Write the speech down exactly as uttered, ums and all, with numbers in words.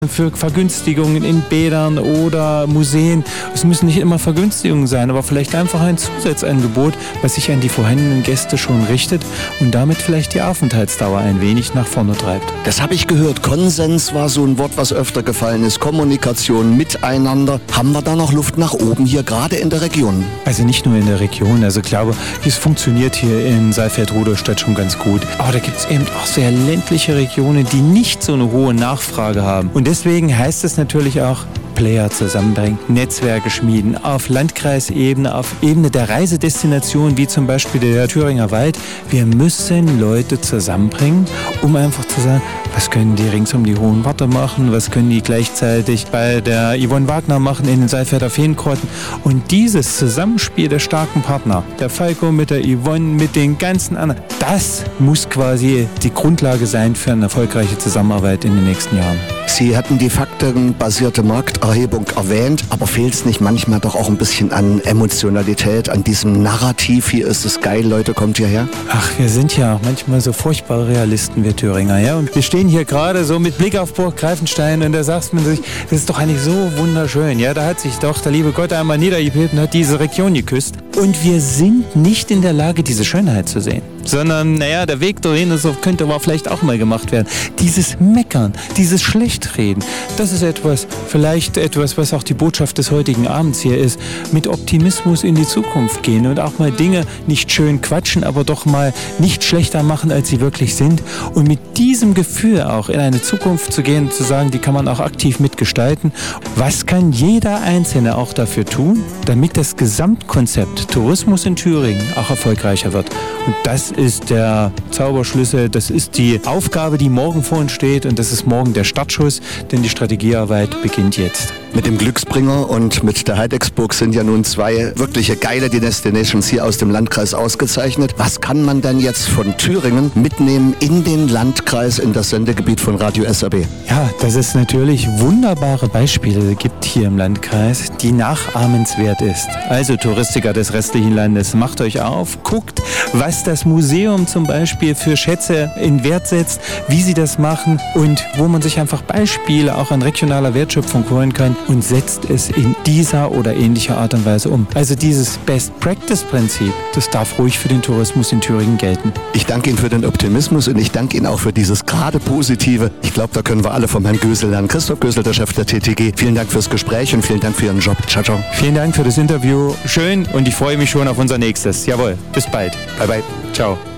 für Vergünstigungen in Bädern oder Museen. Es müssen nicht immer Vergünstigungen sein, aber vielleicht einfach ein Zusatzangebot, was sich an die vorhandenen Gäste schon richtet und damit vielleicht die Aufenthaltsdauer ein wenig nach vorne treibt. Das habe ich gehört. Konsens war so ein Wort, was öfter gefallen ist. Kommunikation, Miteinander. Haben wir da noch Luft nach oben hier, gerade in der Region? Also nicht nur in der Region. Also ich glaube, es funktioniert hier in Saalfeld-Rudolstadt schon ganz gut. Aber da gibt es eben auch sehr ländliche Regionen, die nicht so eine hohe Nachfrage haben. Und deswegen heißt es natürlich auch, Player zusammenbringen, Netzwerke schmieden, auf Landkreisebene, auf Ebene der Reisedestinationen, wie zum Beispiel der Thüringer Wald. Wir müssen Leute zusammenbringen, um einfach zu sagen, was können die rings um die Hohen Warte machen, was können die gleichzeitig bei der Yvonne Wagner machen in den Saalfelder Feenkrotten. Und dieses Zusammenspiel der starken Partner, der Falco mit der Yvonne, mit den ganzen anderen, das muss quasi die Grundlage sein für eine erfolgreiche Zusammenarbeit in den nächsten Jahren. Sie hatten die faktenbasierte Markterhebung erwähnt, aber fehlt es nicht manchmal doch auch ein bisschen an Emotionalität, an diesem Narrativ, hier ist es geil, Leute, kommt hierher? Ach, wir sind ja manchmal so furchtbare Realisten, wir Thüringer, ja, und wir stehen hier gerade so mit Blick auf Burg Greifenstein und da sagt man sich, das ist doch eigentlich so wunderschön, ja, da hat sich doch der liebe Gott einmal niedergebetet und hat diese Region geküsst und wir sind nicht in der Lage, diese Schönheit zu sehen, sondern, naja, der Weg dahin ist, könnte aber vielleicht auch mal gemacht werden. Dieses Meckern, dieses Schlechtreden, das ist etwas, vielleicht etwas, was auch die Botschaft des heutigen Abends hier ist, mit Optimismus in die Zukunft gehen und auch mal Dinge nicht schön quatschen, aber doch mal nicht schlechter machen, als sie wirklich sind und mit diesem Gefühl auch in eine Zukunft zu gehen und zu sagen, die kann man auch aktiv mitgestalten. Was kann jeder Einzelne auch dafür tun, damit das Gesamtkonzept Tourismus in Thüringen auch erfolgreicher wird? Und das ist der Zauberschlüssel, das ist die Aufgabe, die morgen vor uns steht und das ist morgen der Startschuss, denn die Strategiearbeit beginnt jetzt. Mit dem Glücksbringer und mit der Heidexburg sind ja nun zwei wirkliche geile Destinations hier aus dem Landkreis ausgezeichnet. Was kann man denn jetzt von Thüringen mitnehmen in den Landkreis, in das Sendegebiet von Radio S R B? Ja, dass es natürlich wunderbare Beispiele gibt hier im Landkreis, die nachahmenswert ist. Also Touristiker des restlichen Landes, macht euch auf, guckt, was das Museum zum Beispiel für Schätze in Wert setzt, wie sie das machen und wo man sich einfach Beispiele auch an regionaler Wertschöpfung holen kann und setzt es in dieser oder ähnlicher Art und Weise um. Also dieses Best-Practice-Prinzip, das darf ruhig für den Tourismus in Thüringen gelten. Ich danke Ihnen für den Optimismus und ich danke Ihnen auch für dieses gerade Positive. Ich glaube, da können wir alle vom Herrn Gösel lernen. Christoph Gösel, der Chef der T T G. Vielen Dank fürs Gespräch und vielen Dank für Ihren Job. Ciao, ciao. Vielen Dank für das Interview. Schön und ich freue mich schon auf unser nächstes. Jawohl, bis bald. Bye, bye. Ciao.